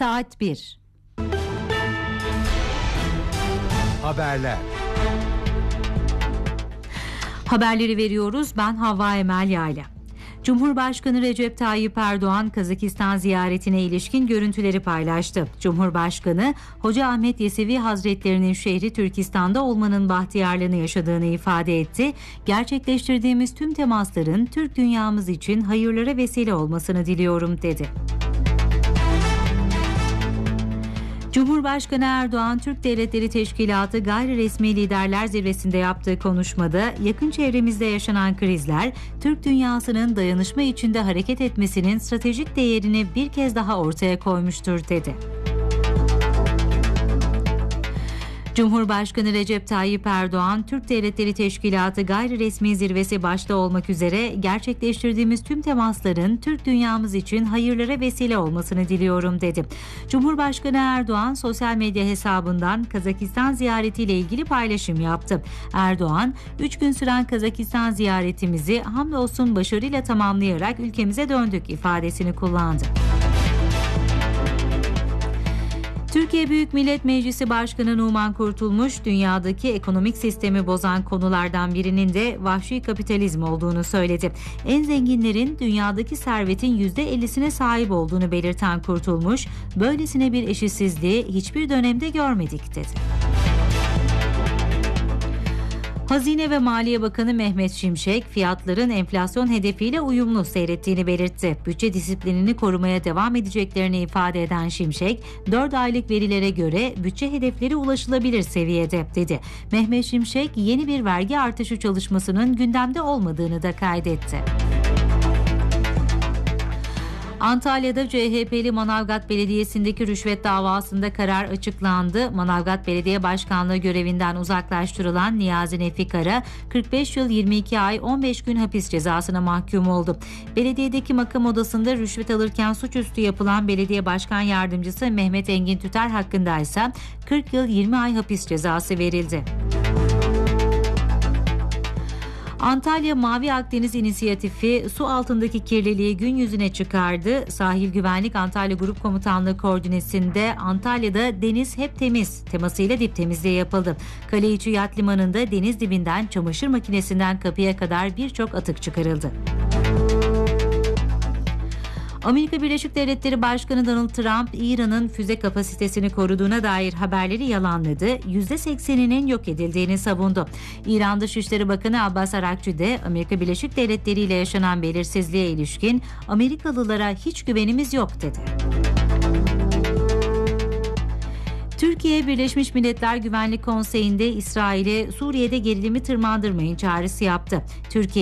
Saat 1. Haberler. Haberleri veriyoruz. Ben Havva Emel Yayla. Cumhurbaşkanı Recep Tayyip Erdoğan Kazakistan ziyaretine ilişkin görüntüleri paylaştı. Cumhurbaşkanı, Hoca Ahmet Yesevi Hazretlerinin şehri Türkistan'da olmanın bahtiyarlığını yaşadığını ifade etti. Gerçekleştirdiğimiz tüm temasların Türk dünyamız için hayırlara vesile olmasını diliyorum dedi. Cumhurbaşkanı Erdoğan, Türk Devletleri Teşkilatı Gayri Resmi Liderler Zirvesi'nde yaptığı konuşmada yakın çevremizde yaşanan krizler, Türk dünyasının dayanışma içinde hareket etmesinin stratejik değerini bir kez daha ortaya koymuştur dedi. Cumhurbaşkanı Recep Tayyip Erdoğan, Türk Devletleri Teşkilatı Gayri Resmi Zirvesi başta olmak üzere gerçekleştirdiğimiz tüm temasların Türk dünyamız için hayırlara vesile olmasını diliyorum dedi. Cumhurbaşkanı Erdoğan sosyal medya hesabından Kazakistan ziyaretiyle ilgili paylaşım yaptı. Erdoğan, 3 gün süren Kazakistan ziyaretimizi hamdolsun başarıyla tamamlayarak ülkemize döndük ifadesini kullandı. Türkiye Büyük Millet Meclisi Başkanı Numan Kurtulmuş, dünyadaki ekonomik sistemi bozan konulardan birinin de vahşi kapitalizm olduğunu söyledi. En zenginlerin dünyadaki servetin %50'sine sahip olduğunu belirten Kurtulmuş, böylesine bir eşitsizliği hiçbir dönemde görmedik dedi. Hazine ve Maliye Bakanı Mehmet Şimşek, fiyatların enflasyon hedefiyle uyumlu seyrettiğini belirtti. Bütçe disiplinini korumaya devam edeceklerini ifade eden Şimşek, 4 aylık verilere göre bütçe hedefleri ulaşılabilir seviyede dedi. Mehmet Şimşek, yeni bir vergi artışı çalışmasının gündemde olmadığını da kaydetti. Antalya'da CHP'li Manavgat Belediyesi'ndeki rüşvet davasında karar açıklandı. Manavgat Belediye Başkanlığı görevinden uzaklaştırılan Niyazi Nefi Kara, 45 yıl 22 ay 15 gün hapis cezasına mahkum oldu. Belediyedeki makam odasında rüşvet alırken suçüstü yapılan belediye başkan yardımcısı Mehmet Engin Tüter hakkında ise 40 yıl 20 ay hapis cezası verildi. Antalya Mavi Akdeniz İnisiyatifi su altındaki kirliliği gün yüzüne çıkardı. Sahil Güvenlik Antalya Grup Komutanlığı koordinesinde Antalya'da deniz hep temiz temasıyla dip temizliği yapıldı. Kaleiçi Yat Limanı'nda deniz dibinden çamaşır makinesinden kapıya kadar birçok atık çıkarıldı. Amerika Birleşik Devletleri Başkanı Donald Trump, İran'ın füze kapasitesini koruduğuna dair haberleri yalanladı. %80'inin yok edildiğini savundu. İran Dışişleri Bakanı Abbas Arakçı de Amerika Birleşik Devletleri ile yaşanan belirsizliğe ilişkin Amerikalılara hiç güvenimiz yok dedi. Türkiye, Birleşmiş Milletler Güvenlik Konseyi'nde İsrail'e Suriye'de gerilimi tırmandırmayın çağrısı yaptı. Türkiye